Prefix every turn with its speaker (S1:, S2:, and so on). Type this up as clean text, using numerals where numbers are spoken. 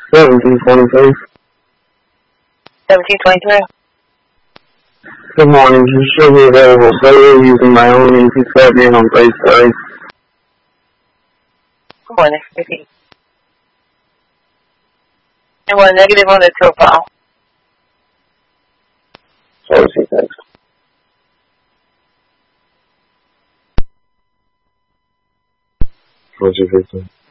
S1: 1723.
S2: 1723.
S1: Good morning. You should be available solely using my own easy setting on base price.
S2: Good morning, Vicky. And one negative on the profile.
S1: Policy text. What's your 15?